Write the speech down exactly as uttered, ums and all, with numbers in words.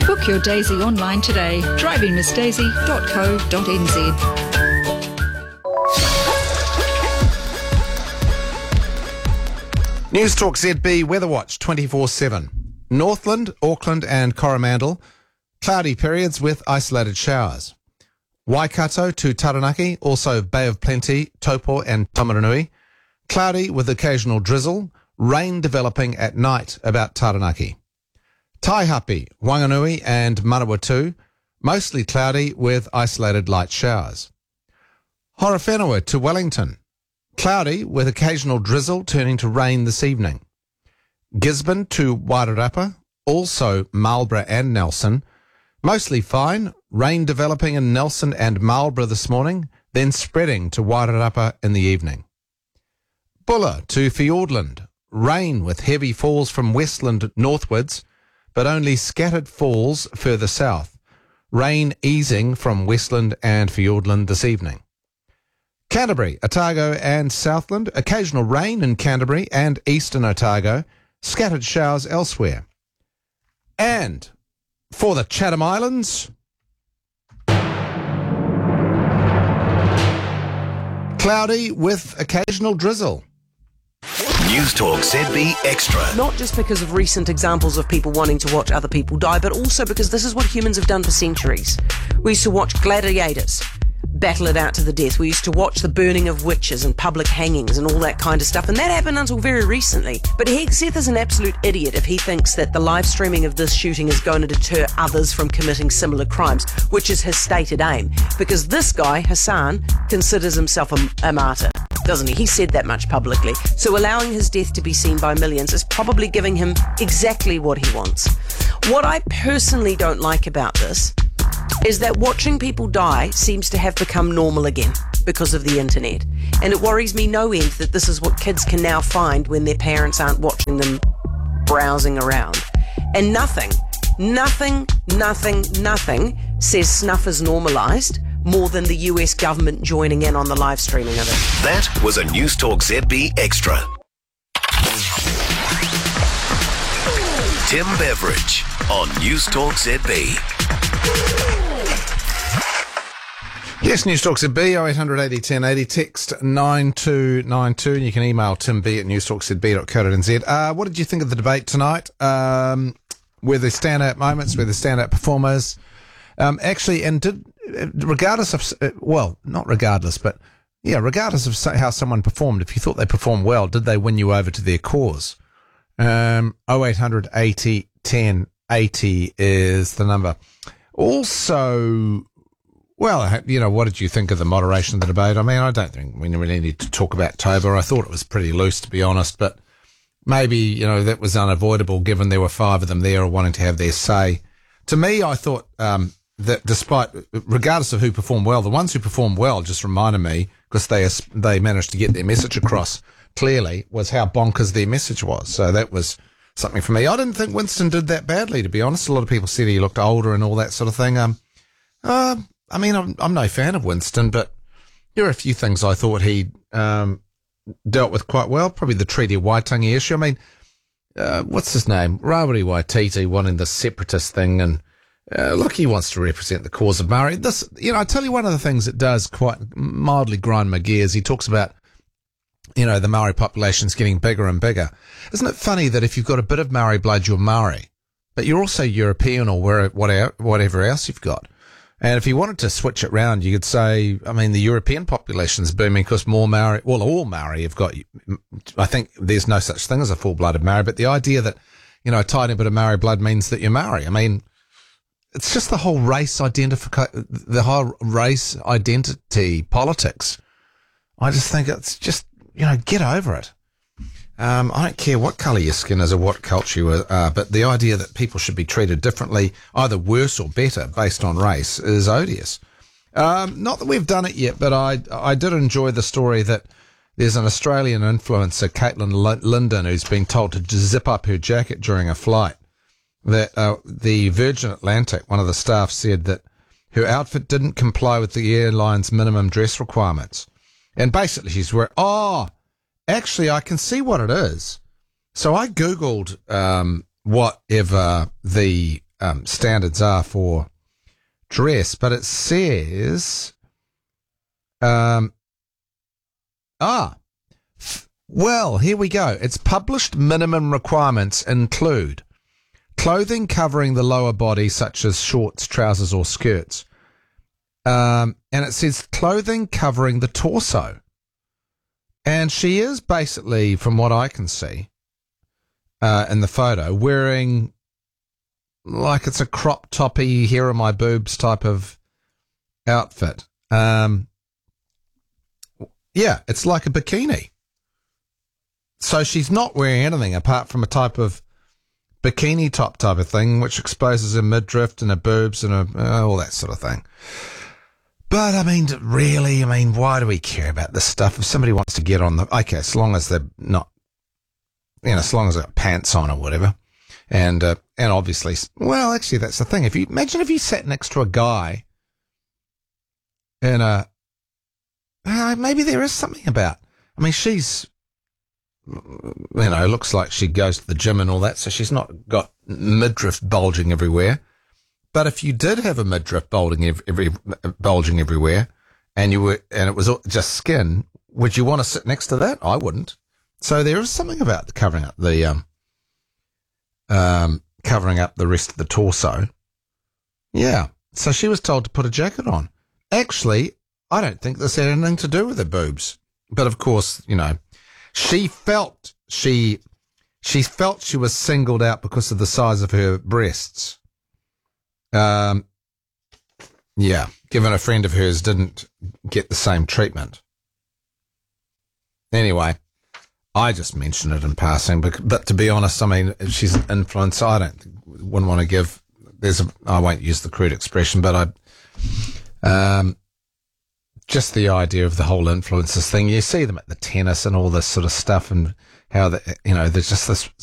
Book your Daisy online today. driving miss daisy dot co dot n z. News Talk Z B Weather Watch twenty-four seven. Northland, Auckland and Coromandel, cloudy periods with isolated showers. Waikato to Taranaki, also Bay of Plenty, Taupo and Taumarunui, cloudy with occasional drizzle, rain developing at night about Taranaki. Taihape, Wanganui and Manawatu, mostly cloudy with isolated light showers. Horowhenua to Wellington, cloudy with occasional drizzle turning to rain this evening. Gisborne to Wairarapa, also Marlborough and Nelson, mostly fine, rain developing in Nelson and Marlborough this morning, then spreading to Wairarapa in the evening. Bulla to Fiordland, rain with heavy falls from Westland northwards, but only scattered falls further south. Rain easing from Westland and Fiordland this evening. Canterbury, Otago and Southland, occasional rain in Canterbury and eastern Otago, scattered showers elsewhere. And for the Chatham Islands, cloudy with occasional drizzle. News Talk Z B Extra. Not just because of recent examples of people wanting to watch other people die, but also because this is what humans have done for centuries. We used to watch gladiators battle it out to the death. We used to watch the burning of witches and public hangings and all that kind of stuff, and that happened until very recently. But Hegseth is an absolute idiot if he thinks that the live streaming of this shooting is going to deter others from committing similar crimes, which is his stated aim. Because this guy, Hassan, considers himself a, a martyr, doesn't he? He said that much publicly. So allowing his death to be seen by millions is probably giving him exactly what he wants. What I personally don't like about this is that watching people die seems to have become normal again because of the internet. And it worries me no end that this is what kids can now find when their parents aren't watching them browsing around. And nothing, nothing, nothing, nothing says snuff is normalised more than the U S government joining in on the live streaming of it. That was a News Talk Z B Extra. Tim Beveridge on News Talk Z B. Yes, News Talk Z B, oh eight hundred eighty ten eighty, text nine two nine two, and you can email timb at newstalkzb dot co dot n z. Uh, what did you think of the debate tonight? Um, were there standout moments, were there standout performers? Um, actually, and did, regardless of, uh, well, not regardless, but yeah, regardless of so, how someone performed, if you thought they performed well, did they win you over to their cause? Um, oh eight hundred eighty ten eighty is the number. Also, well, you know, what did you think of the moderation of the debate? I mean, I don't think we really need to talk about Toba. I thought it was pretty loose, to be honest, but maybe, you know, that was unavoidable given there were five of them there wanting to have their say. To me, I thought um, that despite, regardless of who performed well, the ones who performed well just reminded me, because they they managed to get their message across clearly, was how bonkers their message was. So that was something for me. I didn't think Winston did that badly, to be honest. A lot of people said he looked older and all that sort of thing. Um, uh, I mean, I'm, I'm no fan of Winston, but there are a few things I thought he um, dealt with quite well. Probably the Treaty of Waitangi issue. I mean, uh, what's his name? Rawiri Waititi wanting the separatist thing, and uh, look, he wants to represent the cause of Maori. This, you know, I tell you, one of the things that does quite mildly grind my gears, he talks about, you know, the Maori population's getting bigger and bigger. Isn't it funny that if you've got a bit of Maori blood, you're Maori, but you're also European or where, whatever else you've got? And if you wanted to switch it round, you could say, I mean, the European population's booming because more Maori, well, all Maori have got, I think there's no such thing as a full-blooded Maori, but the idea that, you know, a tiny bit of Maori blood means that you're Maori. I mean, it's just the whole race identification, the whole race identity politics. I just think it's just, you know, get over it. Um, I don't care what colour your skin is or what culture you are, but the idea that people should be treated differently, either worse or better, based on race, is odious. Um, not that we've done it yet, but I I did enjoy the story that there's an Australian influencer, Caitlin Linden, who's been told to zip up her jacket during a flight. That uh, the Virgin Atlantic, one of the staff said that her outfit didn't comply with the airline's minimum dress requirements. And basically she's wearing, oh, actually, I can see what it is. So I Googled um, whatever the um, standards are for dress, but it says, um, ah, well, here we go. Its published minimum requirements include clothing covering the lower body, such as shorts, trousers, or skirts. Um, and it says clothing covering the torso. And she is basically, from what I can see uh, in the photo, wearing like it's a crop toppy, here are my boobs type of outfit. Um, yeah, it's like a bikini. So she's not wearing anything apart from a type of bikini top type of thing, which exposes her midriff and her boobs and her, uh, all that sort of thing. But, I mean, really, I mean, why do we care about this stuff? If somebody wants to get on the, okay, as long as they're not, you know, as long as they've got pants on or whatever. And, uh, and obviously, well, actually, that's the thing. If you, imagine if you sat next to a guy in a, uh, maybe there is something about, I mean, she's, you know, looks like she goes to the gym and all that, so she's not got midriff bulging everywhere. But if you did have a midriff bulging every, every bulging everywhere, and you were, and it was just skin, would you want to sit next to that? I wouldn't. So there is something about covering up the um, um, covering up the rest of the torso. Yeah. So she was told to put a jacket on. Actually, I don't think this had anything to do with her boobs. But of course, you know, she felt she she felt she was singled out because of the size of her breasts. Um, yeah, given a friend of hers didn't get the same treatment. Anyway, I just mentioned it in passing, but, but to be honest, I mean, she's an influencer. I don't wouldn't want to give. There's a. I won't use the crude expression, but I. Um, just the idea of the whole influencers thing. You see them at the tennis and all this sort of stuff, and how the, you know, there's just this